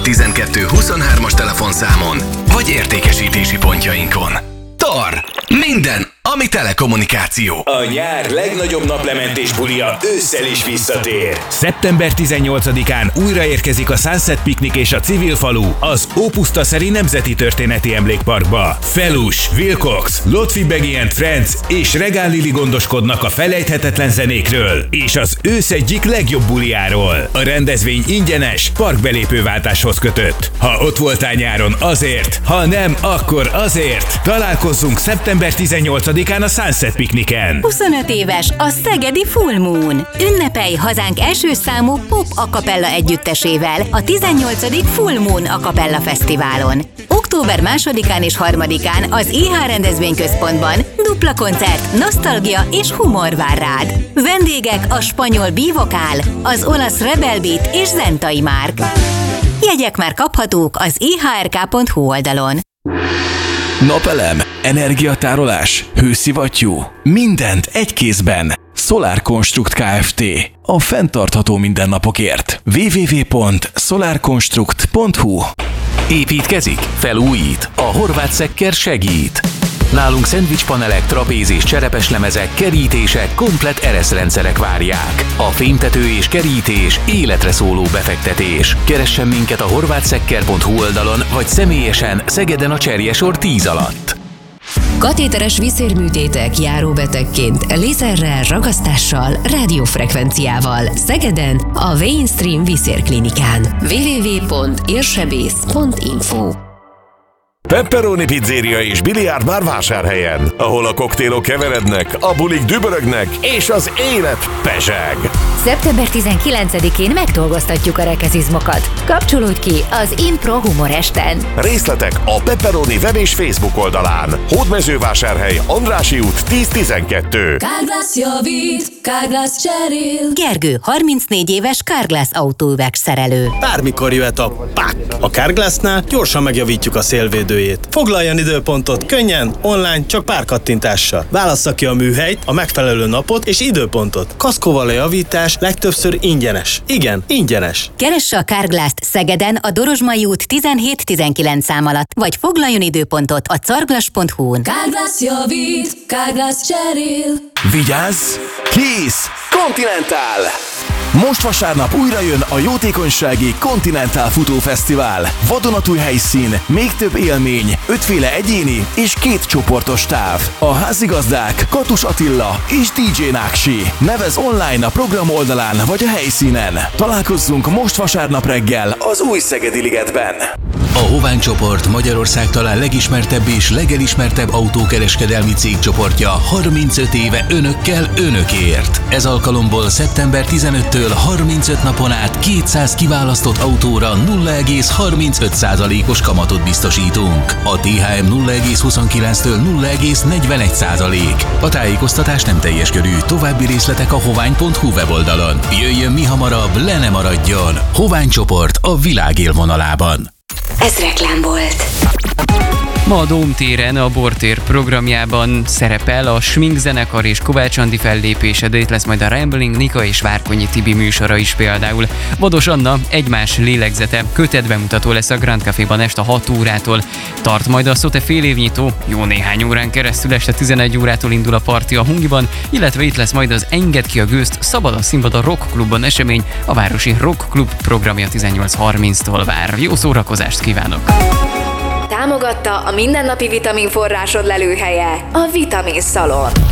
1223-as telefonszámon, vagy értékesítési pontjainkon. TAR. Minden, ami telekommunikáció. A nyár legnagyobb naplementés bulia ősszel is visszatér. Szeptember 18-án újraérkezik a Sunset Picnic és a Civil Falu az Ópusztaszeri Nemzeti Történeti Emlékparkba. Felus, Wilcox, Lotfi & Friends és Regál Lili gondoskodnak a felejthetetlen zenékről és az ősz egyik legjobb buliáról. A rendezvény ingyenes, parkbelépőváltáshoz kötött. Ha ott voltál nyáron, azért, ha nem, akkor azért. Találkozzunk szeptember 18-án a Sunset Picnicen. 25 éves a szegedi Full Moon. Ünnepelj hazánk első számú pop a cappella együttesével a 18. Full Moon a cappella fesztiválon. Október 2-án és 3-án az IH rendezvényközpontban dupla koncert, nosztalgia és humor vár rád. Vendégek a spanyol B-vokál, az olasz Rebel Beat és Zentai Márk. Jegyek már kaphatók az ihrk.hu oldalon. Napelem, energiatárolás, hőszivattyú, mindent egy kézben. Solar Construct Kft. A fenntartható mindennapokért. www.solarconstruct.hu. Építkezik? Felújít? A Horváth Szekker segít. Nálunk szendvicspanelek, trapéz és cserepeslemezek, kerítések, komplett ereszrendszerek várják. A fémtető és kerítés életre szóló befektetés. Keressen minket a horvathszekker.hu oldalon, vagy személyesen Szegeden a Cserjesor 10 alatt. Katéteres viszérműtétek járóbetegként, lézerrel, ragasztással, rádiófrekvenciával. Szegeden a Mainstream Viszérklinikán. www.érsebész.info. Pepperoni Pizzeria és biliárd már Vásárhelyen, ahol a koktélok keverednek, a bulik dübörögnek és az élet pezseg. Szeptember 19-én megdolgoztatjuk a rekeszizmokat. Kapcsolódj ki az Impro Humor Esten. Részletek a Pepperoni web és Facebook oldalán. Hódmezővásárhely, Andrássy út 10-12. Carglass javít, Carglass cserél. Gergő, 34 éves Carglass autóüvegszerelő. Bármikor jöhet a PAK. A Carglassnál gyorsan megjavítjuk a szélvédőjét. Foglaljon időpontot könnyen, online, csak pár kattintással. Válassza ki a műhelyt, a megfelelő napot és időpontot. Kaszkóval a javítás legtöbbször ingyenes. Igen, ingyenes. Keresse a Carglass-t Szegeden a Dorozsmai út 17-19 szám alatt, vagy foglaljon időpontot a carglass.hu-n. Carglass javít, Carglass cserél. Vigyázz! Kész! Continental! Most vasárnap újra jön a jótékonysági Continental Futófesztivál. Vadonatúj helyszín, még több élmény, 5 féle egyéni és 2 csoportos táv. A házigazdák Katus Attila és DJ Náksi. Nevez online a program oldalán vagy a helyszínen. Találkozzunk most vasárnap reggel az Új Szegedi Ligetben. A Hovány csoport Magyarország talán legismertebb és legelismertebb autókereskedelmi cégcsoportja 35 éve önökkel, önökért. Ez alkalomból szeptember 15-től 35 napon át 200 kiválasztott autóra 0,35%-os kamatot biztosítunk. A THM 0,29-től 0,41%. A tájékoztatás nem teljes körű, további részletek a hovány.hu weboldalon. Jöjjön mi hamarabb, le ne maradjon! Hovány csoport a világ élvonalában. Ez reklám volt. Ma a Dóm téren a Bortér programjában szerepel a Schmink zenekar és Kovács Andi fellépése, de itt lesz majd a Rambling Nika és Várkonyi Tibi műsora is például. Vados Anna, Egymás lélegzete, kötetbemutató lesz a Grand Caféban este 6 órától. Tart majd a Szote félévnyitó, jó néhány órán keresztül este 11 órától indul a parti a Hungiban, illetve itt lesz majd az Engedd ki a gőzt, Szabad a színpad a Rock Klubban esemény, a Városi Rock Klub programja 18:30-tól vár. Jó szórakozást kívánok! Támogatta a mindennapi vitaminforrásod lelőhelye, a Vitamin Szalon.